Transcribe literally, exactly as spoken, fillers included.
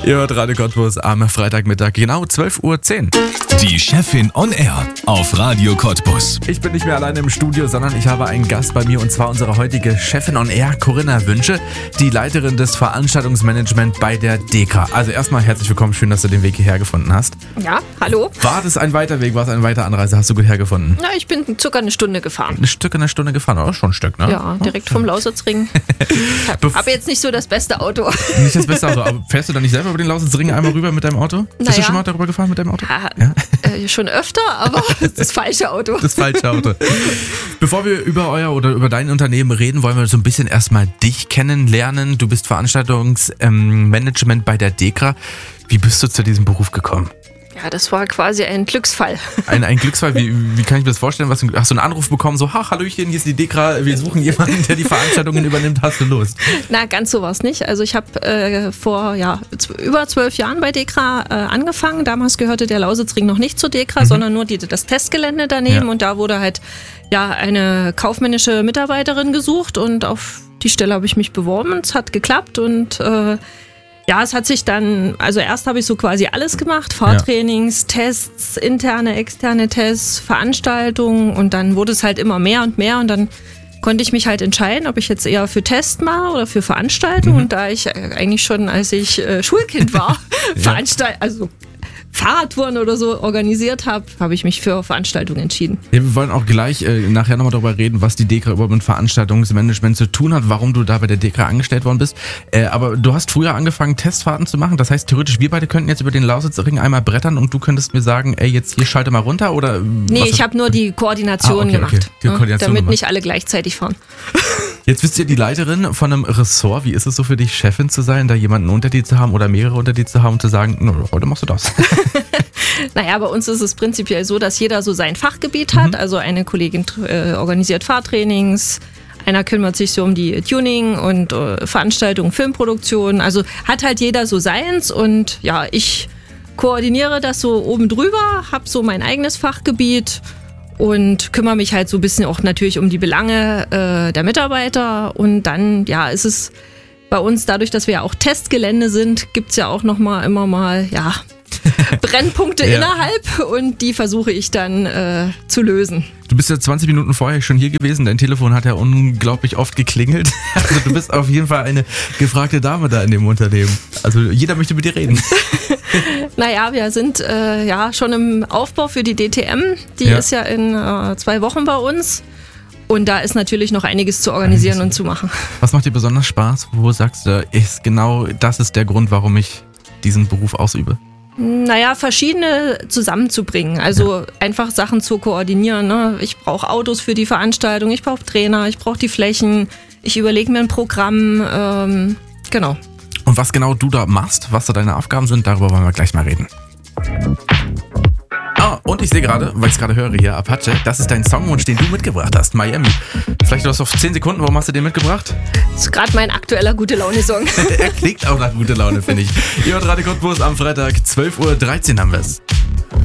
Ihr hört Radio Cottbus am Freitagmittag, genau zwölf Uhr zehn. Die Chefin on Air auf Radio Cottbus. Ich bin nicht mehr alleine im Studio, sondern ich habe einen Gast bei mir und zwar unsere heutige Chefin on Air, Corinna Wünsche, die Leiterin des Veranstaltungsmanagement bei der DEKRA. Also erstmal herzlich willkommen, schön, dass du den Weg hierher gefunden hast. Ja, hallo. War das ein weiter Weg, war es eine weitere Anreise, hast du gut hergefunden? Ja, ich bin circa eine Stunde gefahren. Ein Stück in einer Stunde gefahren, aber schon ein Stück, ne? Ja, direkt vom Lausitzring. Ich habe jetzt nicht so das beste Auto. Nicht das beste Auto, aber fährst du da nicht selber über den Lausitzring einmal rüber mit deinem Auto? Bist naja. du schon mal darüber gefahren mit deinem Auto? Ja, ja? Äh, schon öfter, aber das falsche Auto. Das falsche Auto. Bevor wir über euer oder über dein Unternehmen reden, wollen wir so ein bisschen erstmal dich kennenlernen. Du bist Veranstaltungsmanagement bei der DEKRA. Wie bist du zu diesem Beruf gekommen? Ja, das war quasi ein Glücksfall. Ein, ein Glücksfall? Wie, wie kann ich mir das vorstellen? Was, hast du einen Anruf bekommen, so, ha, Hallöchen, hier ist die DEKRA, wir suchen jemanden, der die Veranstaltungen übernimmt, hast du Lust? Na, ganz so war es nicht. Also ich habe äh, vor ja, z- über zwölf Jahren bei DEKRA äh, angefangen. Damals gehörte der Lausitzring noch nicht zur DEKRA, mhm. sondern nur die, das Testgelände daneben. Ja. Und da wurde halt ja eine kaufmännische Mitarbeiterin gesucht und auf die Stelle habe ich mich beworben. Es hat geklappt und äh, ja, es hat sich dann, also erst habe ich so quasi alles gemacht, Fahrtrainings, ja. Tests, interne, externe Tests, Veranstaltungen und dann wurde es halt immer mehr und mehr und dann konnte ich mich halt entscheiden, ob ich jetzt eher für Test mache oder für Veranstaltungen mhm. und da ich eigentlich schon, als ich äh, Schulkind war, ja. Veranstalt, also Fahrradtouren oder so organisiert habe, habe ich mich für Veranstaltungen entschieden. Ja, wir wollen auch gleich äh, nachher nochmal darüber reden, was die DEKRA überhaupt mit Veranstaltungsmanagement zu tun hat, warum du da bei der DEKRA angestellt worden bist. Äh, aber du hast früher angefangen, Testfahrten zu machen. Das heißt, theoretisch, wir beide könnten jetzt über den Lausitzring einmal brettern und du könntest mir sagen, ey, jetzt hier schalte mal runter oder? Nee, ich habe nur die Koordination ah, okay, gemacht, okay. Die Koordination damit gemacht. Nicht alle gleichzeitig fahren. Jetzt bist du ja die Leiterin von einem Ressort. Wie ist es so für dich, Chefin zu sein, da jemanden unter dir zu haben oder mehrere unter dir zu haben und zu sagen, no, heute machst du das? Naja, bei uns ist es prinzipiell so, dass jeder so sein Fachgebiet hat. Mhm. Also eine Kollegin äh, organisiert Fahrtrainings, einer kümmert sich so um die Tuning und äh, Veranstaltungen, Filmproduktion. Also hat halt jeder so seins und ja, ich koordiniere das so oben drüber, habe so mein eigenes Fachgebiet und kümmere mich halt so ein bisschen auch natürlich um die Belange äh, der Mitarbeiter und dann, ja, ist es bei uns, dadurch, dass wir ja auch Testgelände sind, gibt es ja auch noch mal immer mal, ja, Brennpunkte ja. innerhalb und die versuche ich dann äh, zu lösen. Du bist ja zwanzig Minuten vorher schon hier gewesen, dein Telefon hat ja unglaublich oft geklingelt. Also du bist auf jeden Fall eine gefragte Dame da in dem Unternehmen. Also jeder möchte mit dir reden. Naja, wir sind äh, ja schon im Aufbau für die D T M. Die ja. ist ja in äh, zwei Wochen bei uns. Und da ist natürlich noch einiges zu organisieren und zu machen. Was macht dir besonders Spaß? Wo sagst du, ist genau das ist der Grund, warum ich diesen Beruf ausübe? Naja, verschiedene zusammenzubringen. Also ja. einfach Sachen zu koordinieren. Ne? Ich brauche Autos für die Veranstaltung, ich brauche Trainer, ich brauche die Flächen, ich überlege mir ein Programm. Ähm, genau. Und was genau du da machst, was da deine Aufgaben sind, darüber wollen wir gleich mal reden. Ah, und ich sehe gerade, weil ich es gerade höre hier, Apache, das ist dein Songwunsch, den du mitgebracht hast, Miami. Vielleicht du hast auf zehn Sekunden, warum hast du den mitgebracht? Das ist gerade mein aktueller Gute-Laune-Song. Er klingt auch nach gute Laune, finde ich. Ihr hört Radio Cottbus am Freitag, zwölf Uhr dreizehn haben wir es.